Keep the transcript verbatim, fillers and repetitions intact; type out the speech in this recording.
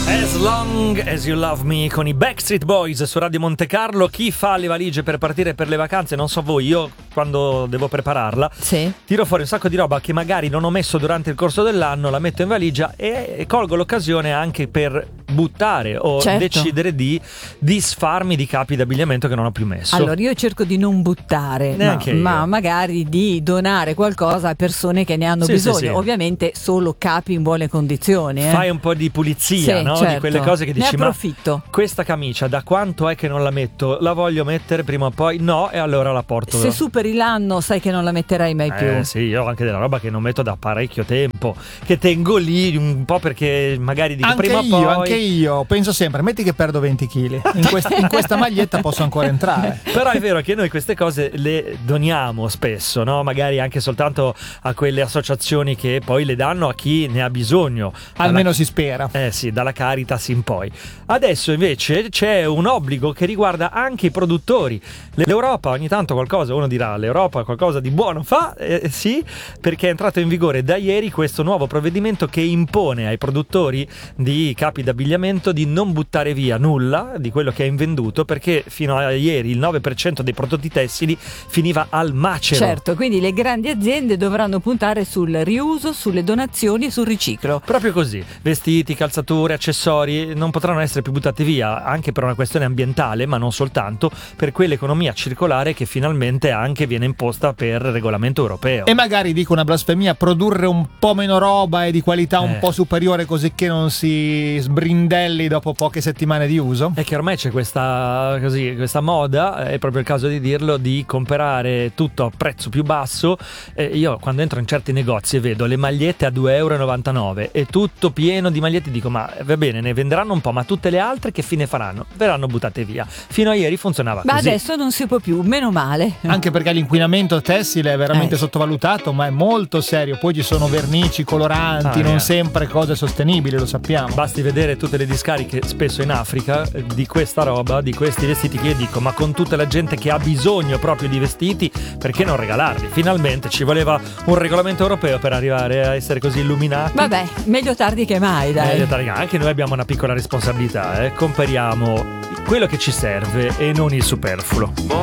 As Long As You Love Me con i Backstreet Boys su Radio Monte Carlo. Chi fa le valigie per partire per le vacanze? Non so voi, io quando devo prepararla sì. tiro fuori un sacco di roba che magari non ho messo durante il corso dell'anno, la metto in valigia e, e colgo l'occasione anche per buttare o certo. decidere di disfarmi di capi d'abbigliamento che non ho più messo. Allora io cerco di non buttare, ma, ma magari di donare qualcosa a persone che ne hanno sì, bisogno. sì, sì. Ovviamente solo capi in buone condizioni. Eh. Fai un po' di pulizia, sì, no? certo. Di quelle cose che dici, ne approfitto. Ma questa camicia da quanto è che non la metto? La voglio mettere prima o poi? No, e allora la porto. Se superi l'anno sai che non la metterai mai eh, più. Sì, io ho anche della roba che non metto da parecchio tempo, che tengo lì un po' perché magari dico anche prima o io, poi. Anche io penso sempre, metti che perdo venti chili in, quest- in questa maglietta posso ancora entrare. Però è vero che noi queste cose le doniamo spesso, no? Magari anche soltanto a quelle associazioni che poi le danno a chi ne ha bisogno. Almeno dalla... si spera. Eh sì, dalla Caritas in poi. Adesso invece c'è un obbligo che riguarda anche i produttori. L'Europa ogni tanto qualcosa, uno dirà, l'Europa qualcosa di buono fa, eh, sì, perché è entrato in vigore da ieri questo nuovo provvedimento che impone ai produttori di capi d'abbigliamento di non buttare via nulla di quello che è invenduto, perché fino a ieri il nove per cento dei prodotti tessili finiva al macero. Certo, quindi le grandi aziende dovranno puntare sul riuso, sulle donazioni e sul riciclo. Proprio così, vestiti, calzature, accessori non potranno essere più buttati via, anche per una questione ambientale, ma non soltanto, per quell'economia circolare che finalmente anche viene imposta per regolamento europeo. E magari, dico una blasfemia, produrre un po' meno roba e di qualità un eh. po' superiore, così che non si sbrindelli dopo poche settimane di uso. È che ormai c'è questa, così, questa moda, è proprio il caso di dirlo, di comprare tutto a prezzo più basso. Eh, io quando entro in certi negozi e vedo le magliette a due e novantanove euro e tutto pieno di magliette, dico ma va bene, ne venderanno un po', ma tutte le altre che fine faranno? Verranno buttate via. Fino a ieri funzionava ma così. Ma adesso non si può più, meno male. Anche perché l'inquinamento tessile è veramente eh. sottovalutato, ma è molto serio. Poi ci sono vernici, coloranti, ah, non yeah. sempre cose sostenibili, lo sappiamo. Basti vedere tutte le discariche spesso in Africa di questa roba, di questi vestiti, che io dico ma con tutta la gente che ha bisogno proprio di vestiti, perché non regalarli? Finalmente ci voleva un regolamento europeo per arrivare a essere così illuminati. Vabbè, meglio tardi che mai, dai. Meglio tardi. Anche noi abbiamo una piccola responsabilità, eh? Compariamo quello che ci serve e non il superfluo.